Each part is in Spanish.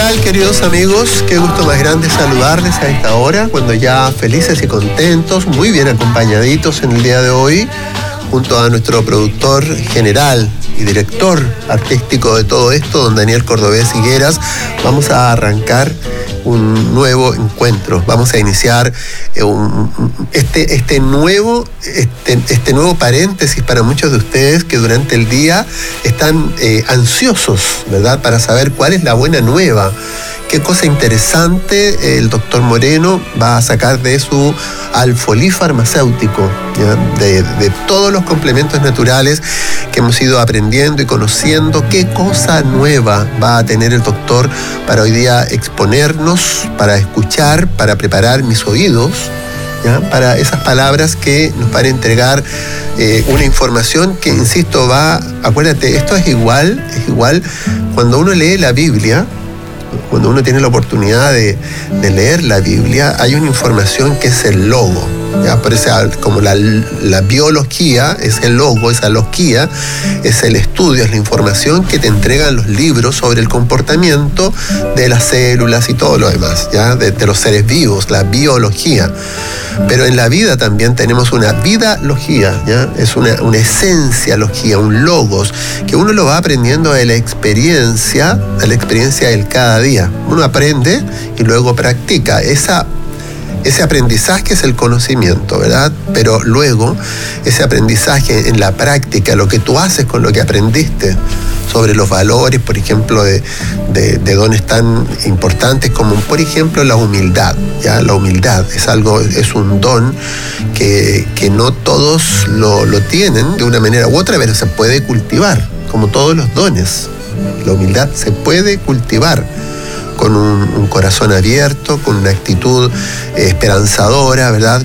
tal, queridos amigos? Qué gusto más grande saludarles a esta hora, cuando ya felices y contentos, muy bien acompañaditos en el día de hoy, junto a nuestro productor general y director artístico de todo esto, don Daniel Cordobés Higueras. Vamos a arrancar un nuevo encuentro. Vamos a iniciar este nuevo paréntesis para muchos de ustedes que durante el día están ansiosos, ¿verdad?, para saber cuál es la buena nueva. Qué cosa interesante el doctor Moreno va a sacar de su alfolí farmacéutico, ¿ya? De todos los complementos naturales que hemos ido aprendiendo y conociendo. Qué cosa nueva va a tener el doctor para hoy día exponernos, para escuchar, para preparar mis oídos, ¿ya?, para esas palabras que nos van a entregar una información que, insisto, acuérdate, esto es igual cuando uno lee la Biblia. Cuando uno tiene la oportunidad de leer la Biblia, hay una información que es el logo, ¿ya? Por eso, como la biología es el logo, esa logía es el estudio, es la información que te entregan los libros sobre el comportamiento de las células y todo lo demás, ¿ya? De los seres vivos, la biología. Pero en la vida también tenemos una vidalogía, ¿ya? Es una esencialogía, un logos, que uno lo va aprendiendo de la experiencia del cada día. Uno aprende y luego practica. Ese aprendizaje es el conocimiento, ¿verdad? Pero luego, ese aprendizaje en la práctica, lo que tú haces con lo que aprendiste sobre los valores, por ejemplo, de dones tan importantes como, por ejemplo, la humildad, ¿ya? La humildad es un don que no todos lo tienen de una manera u otra, pero se puede cultivar, como todos los dones. La humildad se puede cultivar con un corazón abierto, con una actitud esperanzadora, ¿verdad?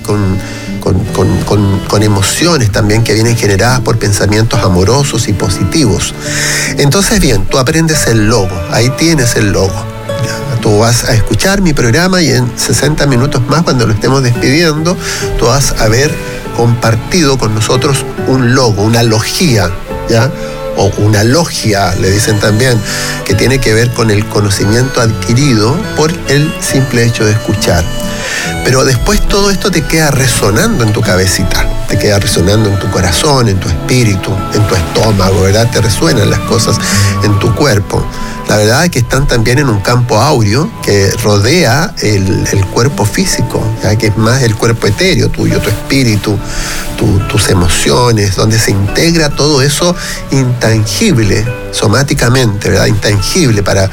Con emociones también que vienen generadas por pensamientos amorosos y positivos. Entonces, bien, tú aprendes el logo, ahí tienes el logo. Tú vas a escuchar mi programa y en 60 minutos más, cuando lo estemos despidiendo, tú vas a haber compartido con nosotros un logo, una logía, ¿ya?, o una logia, le dicen también, que tiene que ver con el conocimiento adquirido por el simple hecho de escuchar. Pero después todo esto te queda resonando en tu cabecita, te queda resonando en tu corazón, en tu espíritu, en tu estómago, ¿verdad? Te resuenan las cosas en tu cuerpo. La verdad es que están también en un campo áureo que rodea el cuerpo físico, ¿ya?, que es más el cuerpo etéreo tuyo, tu espíritu, tus emociones, donde se integra todo eso intangible, somáticamente, ¿verdad? Intangible para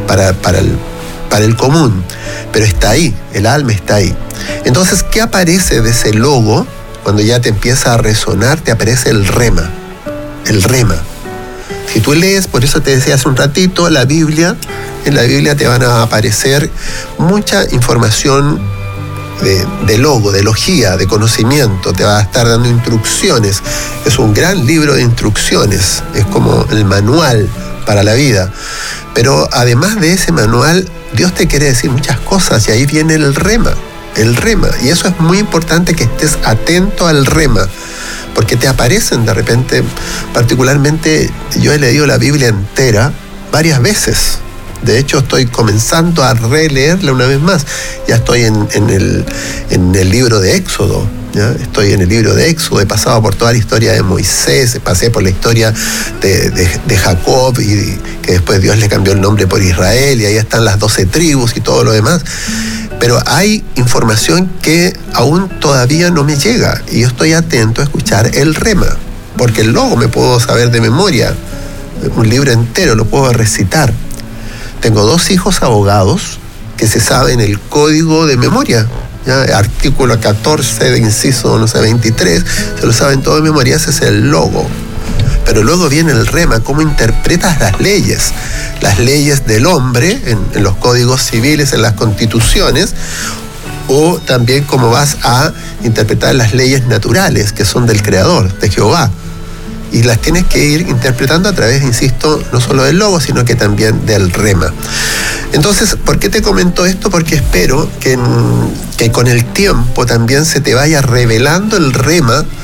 el común, pero está ahí, el alma está ahí. Entonces, ¿qué aparece de ese logo? Cuando ya te empieza a resonar, te aparece el rema. El rema. Si tú lees, por eso te decía hace un ratito, la Biblia, en la Biblia te van a aparecer mucha información de logo, de logía, de conocimiento, te va a estar dando instrucciones. Es un gran libro de instrucciones, es como el manual para la vida. Pero además de ese manual, Dios te quiere decir muchas cosas, y ahí viene el rema, y eso es muy importante, que estés atento al rema, porque te aparecen de repente. Particularmente yo he leído la Biblia entera varias veces. De hecho, estoy comenzando a releerla una vez más. Ya estoy en el libro de Éxodo, ¿ya? Estoy en el libro de Éxodo, he pasado por toda la historia de Moisés, pasé por la historia de Jacob, y que después Dios le cambió el nombre por Israel, y ahí están las 12 tribus y todo lo demás. Pero hay información que aún todavía no me llega, y yo estoy atento a escuchar el rema, porque el logo me puedo saber de memoria, un libro entero lo puedo recitar. Tengo 2 hijos abogados que se saben el código de memoria, ¿ya? Artículo 14 de inciso, 23, se lo saben todo de memoria, ese es el logo. Pero luego viene el rema, cómo interpretas las leyes del hombre en los códigos civiles, en las constituciones, o también cómo vas a interpretar las leyes naturales, que son del Creador, de Jehová. Y las tienes que ir interpretando a través, insisto, no solo del logo, sino que también del rema. Entonces, ¿por qué te comento esto? Porque espero que con el tiempo también se te vaya revelando el rema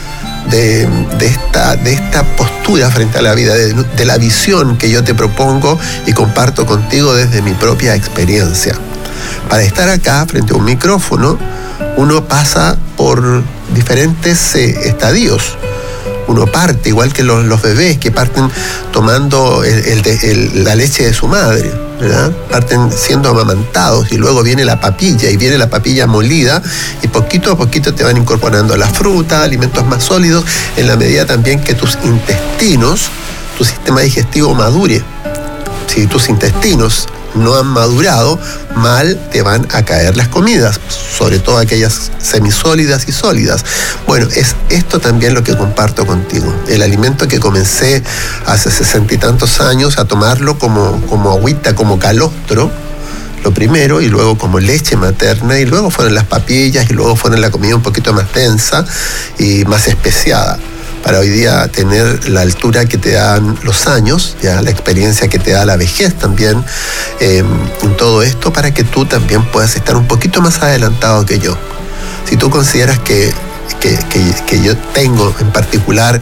de esta postura frente a la vida, de la visión que yo te propongo y comparto contigo desde mi propia experiencia. Para estar acá frente a un micrófono, uno pasa por diferentes estadios. Uno parte, igual que los bebés que parten tomando la leche de su madre, ¿verdad? Parten siendo amamantados y luego viene la papilla, y viene la papilla molida, y poquito a poquito te van incorporando la fruta, alimentos más sólidos, en la medida también que tus intestinos, tu sistema digestivo madure. Si tus intestinos no han madurado, mal te van a caer las comidas, sobre todo aquellas semisólidas y sólidas. Bueno, es esto también lo que comparto contigo. El alimento que comencé hace 60 y tantos años a tomarlo como agüita, como calostro, lo primero, y luego como leche materna, y luego fueron las papillas, y luego fueron la comida un poquito más densa y más especiada, para hoy día tener la altura que te dan los años, ya la experiencia que te da la vejez también, en todo esto, para que tú también puedas estar un poquito más adelantado que yo. Si tú consideras que yo tengo en particular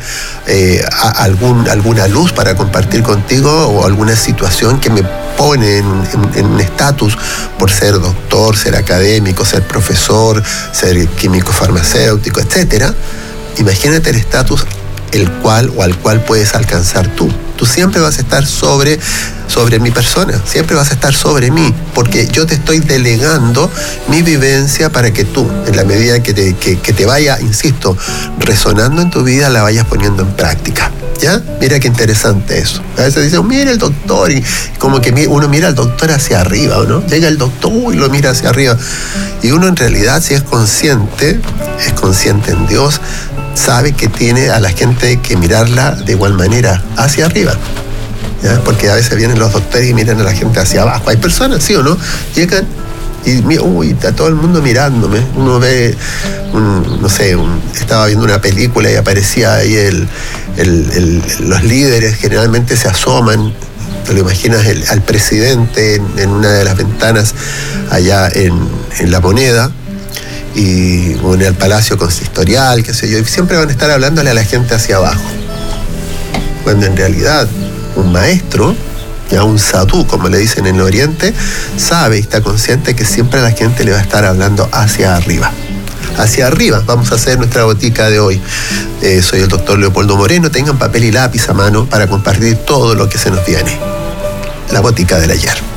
alguna luz para compartir contigo, o alguna situación que me pone en un estatus por ser doctor, ser académico, ser profesor, ser químico farmacéutico, etcétera, imagínate el estatus al cual puedes alcanzar tú. Tú siempre vas a estar sobre mi persona, siempre vas a estar sobre mí, porque yo te estoy delegando mi vivencia para que tú, en la medida que te vaya, insisto, resonando en tu vida, la vayas poniendo en práctica. ¿Ya? Mira qué interesante eso. A veces dicen, mira el doctor, y como que uno mira al doctor hacia arriba, ¿no? Llega el doctor y lo mira hacia arriba. Y uno en realidad, si es consciente en Dios, sabe que tiene a la gente que mirarla de igual manera, hacia arriba. ¿Ya? Porque a veces vienen los doctores y miran a la gente hacia abajo. Hay personas, ¿sí o no? Llegan y está todo el mundo mirándome. Uno ve, estaba viendo una película y aparecía ahí los líderes, generalmente se asoman. Te lo imaginas al presidente en una de las ventanas allá en La Moneda, o en el Palacio Consistorial, qué sé yo, y siempre van a estar hablándole a la gente hacia abajo. Cuando en realidad un maestro, ya un sadhu, como le dicen en el Oriente, sabe y está consciente que siempre a la gente le va a estar hablando hacia arriba. Hacia arriba vamos a hacer nuestra botica de hoy. Soy el doctor Leopoldo Moreno. Tengan papel y lápiz a mano para compartir todo lo que se nos viene. La botica del ayer.